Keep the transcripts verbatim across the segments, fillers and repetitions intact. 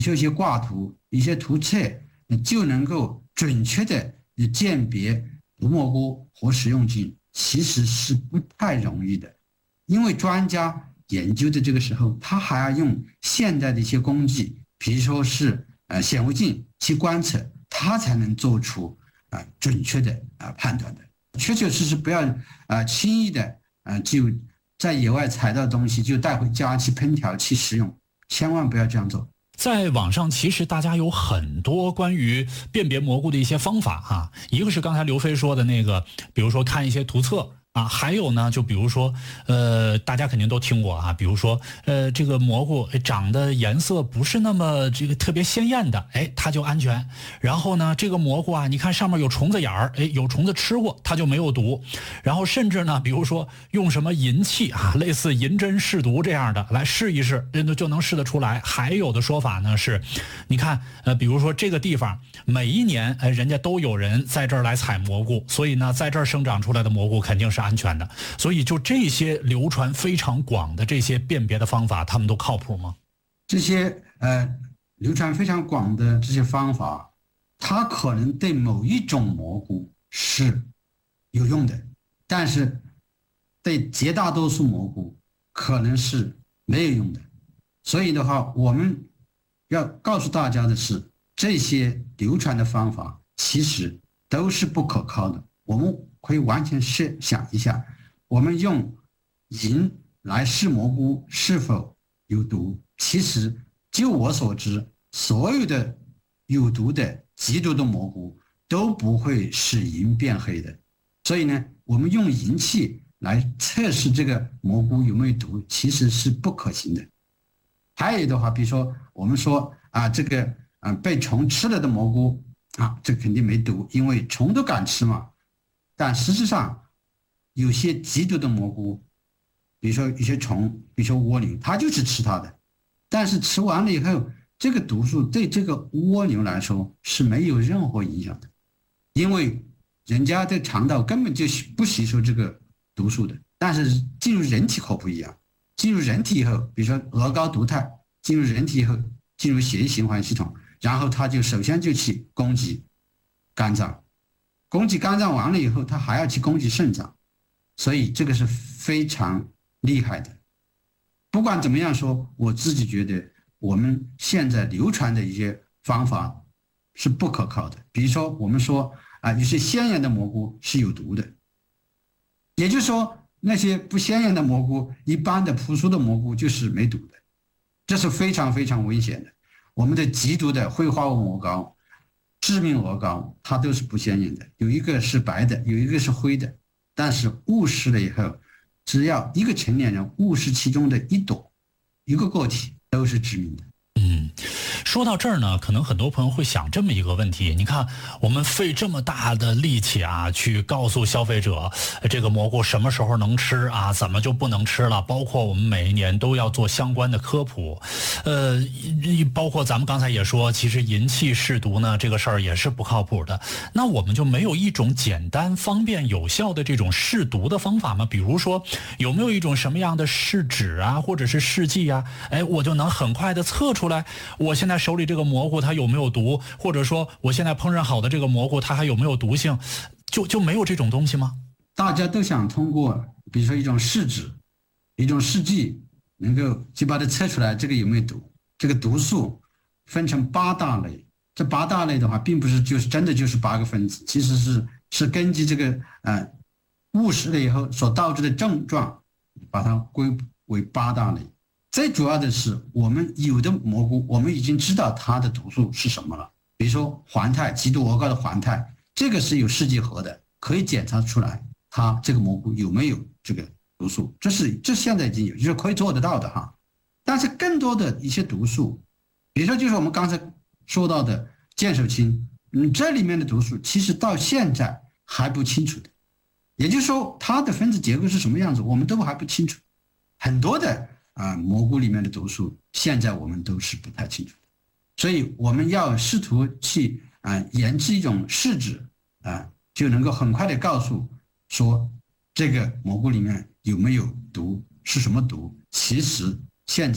就一些挂图、一些图册，就能够准确的鉴别毒蘑菇和食用菌，其实是不太容易的。因为专家研究的这个时候，他还要用现代的一些工具，比如说是呃显微镜去观测，他才能做出啊、呃、准确的啊、呃、判断的。确确实实不要啊、呃、轻易的啊、呃、就在野外采到东西就带回家去烹调去食用，千万不要这样做。 在网上其实大家有很多关于辨别蘑菇的一些方法哈、啊，一个是刚才刘飞说的那个，比如说看一些图册。啊，还有呢，就比如说，呃，大家肯定都听过啊，比如说，呃，这个蘑菇长的颜色不是那么这个特别鲜艳的，哎，它就安全。然后呢，这个蘑菇啊，你看上面有虫子眼儿，哎，有虫子吃过，它就没有毒。然后甚至呢，比如说用什么银器啊，类似银针试毒这样的来试一试，人就能试得出来。还有的说法呢是，你看，呃，比如说这个地方每一年，哎，人家都有人在这儿来采蘑菇，所以呢，在这儿生长出来的蘑菇肯定是安全的，所以就这些流传非常广的这些辨别的方法，他们都靠谱吗？ 这些呃流传非常广的这些方法，它可能对某一种蘑菇是有用的，但是对绝大多数蘑菇可能是没有用的。所以的话，我们要告诉大家的是，这些流传的方法其实都是不可靠的。我们可以完全设想一下，我们用银来试蘑菇是否有毒，其实就我所知，所有的有毒的极毒的蘑菇都不会使银变黑的。所以呢，我们用银器来测试这个蘑菇有没有毒，其实是不可行的。还有的话，比如说我们说啊，这个啊被虫吃了的蘑菇啊，这肯定没毒，因为虫都敢吃嘛。但实际上，有些极毒的蘑菇，比如说一些虫，比如说蜗牛，它就是吃它的，但是吃完了以后，这个毒素对这个蜗牛来说是没有任何影响的，因为人家的肠道根本就不吸收这个毒素的。但是进入人体可不一样，进入人体以后，比如说鹅膏毒肽进入人体以后，进入血液循环系统，然后它就首先就去攻击肝脏。攻击肝脏完了以后，它还要去攻击肾脏，所以这个是非常厉害的。不管怎么样说，我自己觉得我们现在流传的一些方法是不可靠的。比如说，我们说啊，有些鲜艳的蘑菇是有毒的，也就是说，那些不鲜艳的蘑菇，一般的朴素的蘑菇就是没毒的，这是非常非常危险的。我们的极毒的绘花纹鹅膏、致命鹅膏，它都是不鲜艳的，有一个是白的，有一个是灰的，但是误食了以后，只要一个成年人误食其中的一朵、一个个体，都是致命的。 嗯，说到这儿呢，可能很多朋友会想这么一个问题：你看，我们费这么大的力气啊，去告诉消费者这个蘑菇什么时候能吃啊，怎么就不能吃了？包括我们每一年都要做相关的科普，呃，包括咱们刚才也说，其实银器试毒呢，这个事儿也是不靠谱的。那我们就没有一种简单、方便、有效的这种试毒的方法吗？比如说，有没有一种什么样的试纸啊，或者是试剂啊？哎，我就能很快的测出来，我现在手里这个蘑菇它有没有毒，或者说我现在烹饪好的这个蘑菇它还有没有毒性，就就没有这种东西吗？ 大家都想通过，比如说一种试纸、一种试剂，能够去把它测出来这个有没有毒。这个毒素分成八大类，这八大类的话，并不是就是真的就是八个分子，其实是是根据这个呃误食了以后所导致的症状，把它归为八大类。最主要的是，我们有的蘑菇，我们已经知道它的毒素是什么了。比如说环肽，极毒鹅膏的环肽，这个是有试剂盒的，可以检查出来它这个蘑菇有没有这个毒素。这是这现在已经有，就是可以做得到的哈。但是更多的一些毒素，比如说就是我们刚才说到的剑手青，嗯，这里面的毒素其实到现在还不清楚的。也就是说，它的分子结构是什么样子，我们都还不清楚。很多的啊、呃，蘑菇里面的毒素，现在我们都是不太清楚的，所以我们要试图去啊、呃、研制一种试纸啊、呃，就能够很快的告诉说这个蘑菇里面有没有毒，是什么毒。其实现在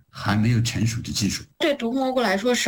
还没有成熟的技术。 对毒蘑菇来说，